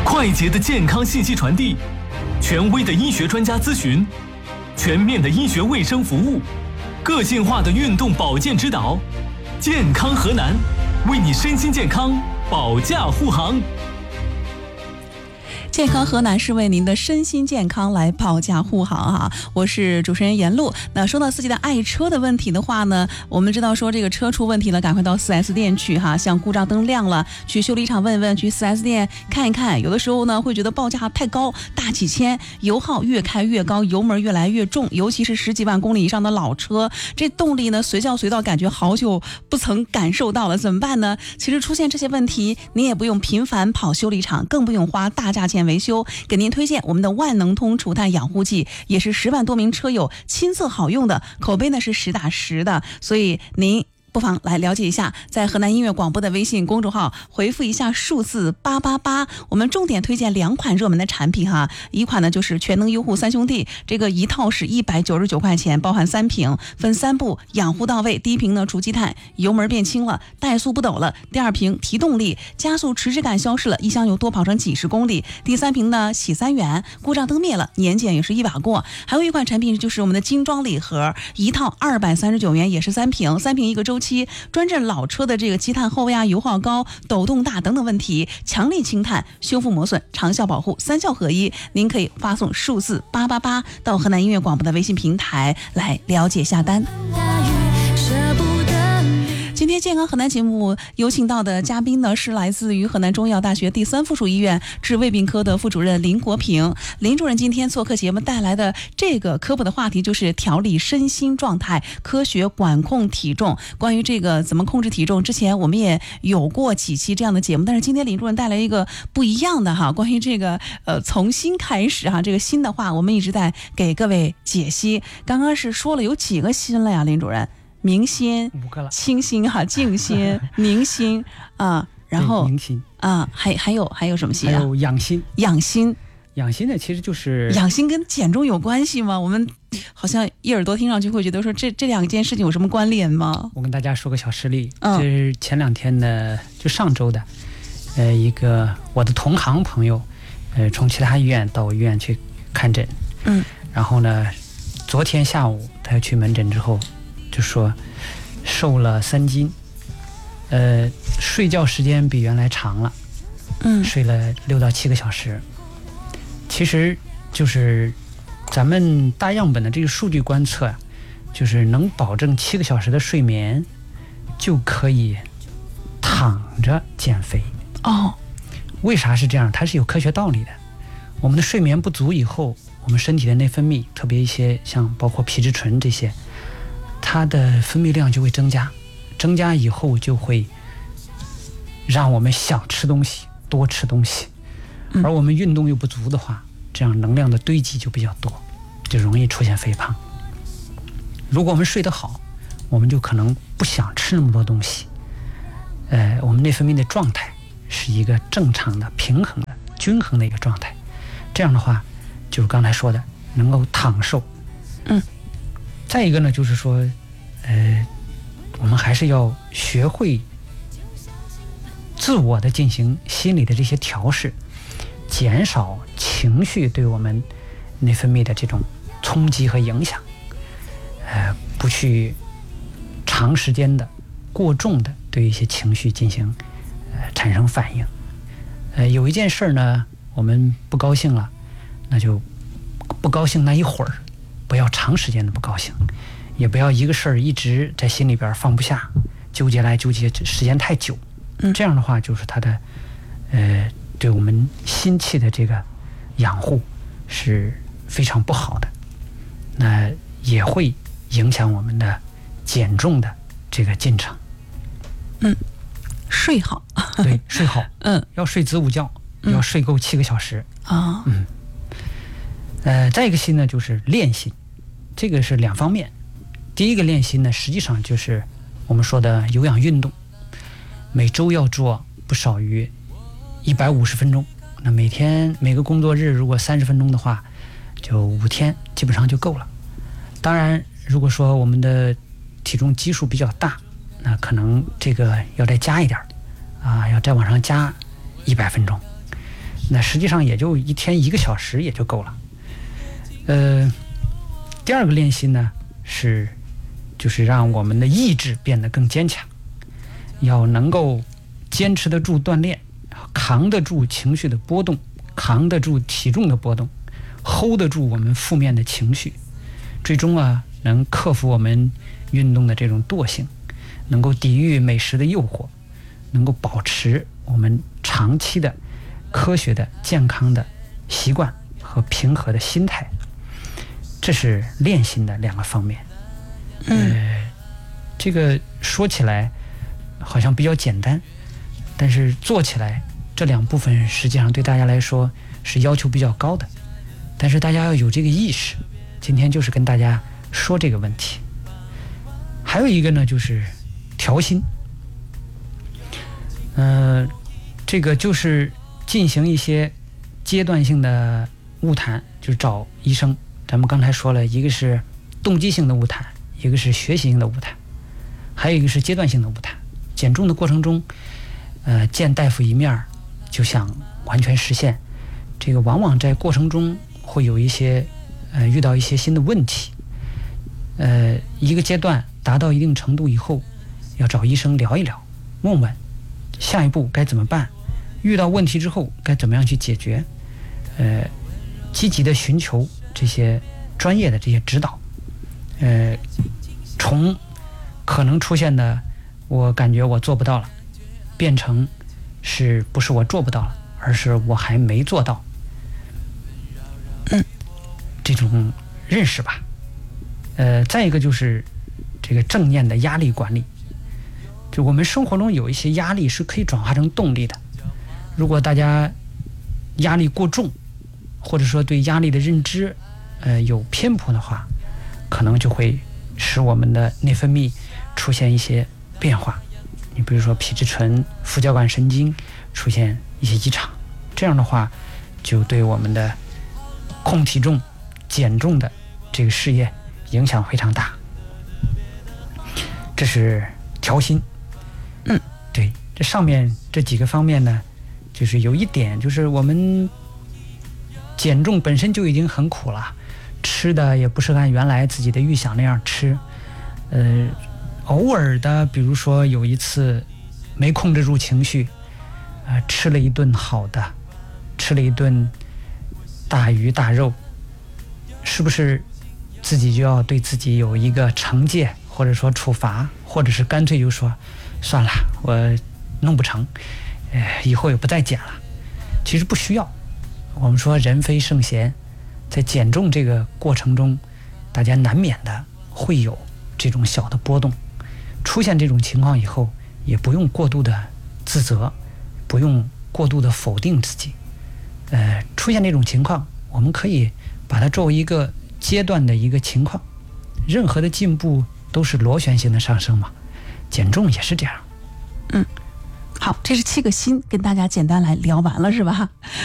快捷的健康信息传递，权威的医学专家咨询，全面的医学卫生服务，个性化的运动保健指导。健康河南，为你身心健康保驾护航。 健康河南是为您的身心健康来保驾护航哈，我是主持人严璐。那说到自己的爱车的问题的话呢，我们知道说这个车出问题了，赶快到 4S 店去哈，像故障灯亮了，去修理厂问问，去 4S 店看一看。有的时候呢会觉得报价太高，大几千，油耗越开越高，油门越来越重，尤其是10几万公里以上的老车，这动力呢随叫随到，感觉好久不曾感受到了，怎么办呢？其实出现这些问题，你也不用频繁跑修理厂，更不用花大价钱维修，给您推荐我们的万能通除碳养护剂，也是10万多名车友亲测好用的，口碑呢是实打实的，所以您不妨来了解一下，在河南音乐广播的微信公众号回复一下数字888，我们重点推荐2款热门的产品哈。一款呢就是全能优护3兄弟，这个一套是199块钱，包含3瓶，分3步养护到位。第一瓶呢除积碳，油门变轻了，怠速不抖了；第二瓶提动力，加速迟滞感消失了，一箱油多跑上几十公里；第3瓶呢洗3元，故障灯灭了，年检也是1把过。还有一款产品就是我们的精装礼盒，一套239元，也是3瓶，3瓶一个周期，专治老车的这个积碳厚压、油耗高、抖动大等等问题，强力清碳、修复磨损、长效保护，3效合一。您可以发送数字888到河南音乐广播的微信平台来了解下单。今天健康河南节目有请到的嘉宾呢，是来自于河南中医药大学第3附属医院治胃病科的副主任林国平。林主任今天做客节目带来的这个科普的话题就是调理身心状态，科学管控体重。关于这个怎么控制体重，之前我们也有过几期这样的节目，但是今天林主任带来一个不一样的哈，关于这个从新开始哈，这个新的话我们一直在给各位解析。刚刚是说了有几个新了呀，林主任？明心、 5个了， 清心哈、静心、宁心啊，然后宁心啊，还有什么心啊？ 还有养心。 养心， 养心呢，其实就是养心跟减重有关系吗？我们好像一耳朵听上去会觉得说这2件事情有什么关联吗？ 我跟大家说个小实例，这是前2天的，就上周的，一个我的同行朋友，从其他医院到我医院去看诊，然后呢，昨天下午他去门诊之后。就说瘦了3斤，睡觉时间比原来长了，睡了6到7个小时。其实就是咱们大样本的这个数据观测，就是能保证7个小时的睡眠，就可以躺着减肥。哦，为啥是这样？它是有科学道理的。我们的睡眠不足以后，我们身体的内分泌，特别一些像包括皮质醇这些。它的分泌量就会增加，增加以后就会让我们想吃东西，多吃东西，而我们运动又不足的话，这样能量的堆积就比较多，就容易出现肥胖。如果我们睡得好，我们就可能不想吃那么多东西，我们内分泌的状态是一个正常的、平衡的、均衡的一个状态。这样的话，就是刚才说的，能够躺瘦。再一个呢，就是说，我们还是要学会自我的进行心理的这些调试，减少情绪对我们内分泌的这种冲击和影响，不去长时间的、过重的对一些情绪进行产生反应。有一件事呢，我们不高兴了，那就不高兴那一会儿。不要长时间的不高兴，也不要一个事儿一直在心里边放不下，纠结来纠结，时间太久。这样的话，就是它的对我们心气的这个养护是非常不好的，那也会影响我们的减重的这个进程。 睡好， 对，睡好，要睡子午觉，要睡够7个小时啊。再一个心呢，就是练心。这个是2方面。第一个练心呢，实际上就是我们说的有氧运动，每周要做不少于150分钟。那每个工作日如果30分钟的话，就5天基本上就够了。当然，如果说我们的体重基数比较大，那可能这个要再加一点啊，要再往上加100分钟。 那实际上也就一天1个小时也就够了。第二个练习呢就是让我们的意志变得更坚强，要能够坚持得住锻炼，扛得住情绪的波动，扛得住体重的波动， hold 得住我们负面的情绪，最终能克服我们运动的这种惰性，能够抵御美食的诱惑，能够保持我们长期的科学的健康的习惯和平和的心态。这是练心的2个方面。这个说起来好像比较简单，但是做起来这2部分实际上对大家来说是要求比较高的，但是大家要有这个意识。今天就是跟大家说这个问题。还有一个呢，就是调心。这个就是进行一些阶段性的误谈，就是找医生。咱们刚才说了，一个是动机性的误谈，一个是学习性的误谈，还有一个是阶段性的误谈。减重的过程中，见大夫一面就想完全实现，这个往往在过程中会有一些遇到一些新的问题。一个阶段达到一定程度以后，要找医生聊一聊，问问下一步该怎么办，遇到问题之后该怎么样去解决，积极的寻求这些专业的这些指导，从可能出现的我感觉我做不到了，变成是不是我做不到了，而是我还没做到，这种认识吧。再一个就是这个正念的压力管理。就我们生活中有一些压力是可以转化成动力的，如果大家压力过重，或者说对压力的认知有偏颇的话，可能就会使我们的内分泌出现一些变化。你比如说皮质醇、副交感神经出现一些异常，这样的话就对我们的控体重、减重的这个事业影响非常大。这是调心。对，这上面这几个方面呢，就是有一点，就是我们减重本身就已经很苦了，吃的也不是按原来自己的预想那样吃，偶尔的，比如说有一次没控制住情绪，吃了一顿好的，吃了一顿大鱼大肉，是不是自己就要对自己有一个惩戒，或者说处罚，或者是干脆就说算了，我弄不成，以后也不再减了？其实不需要。我们说人非圣贤，在减重这个过程中，大家难免的会有这种小的波动。出现这种情况以后，也不用过度的自责，不用过度的否定自己。出现这种情况，我们可以把它作为一个阶段的一个情况。任何的进步都是螺旋形的上升嘛，减重也是这样。 好，这是7个心，跟大家简单来聊完了，是吧？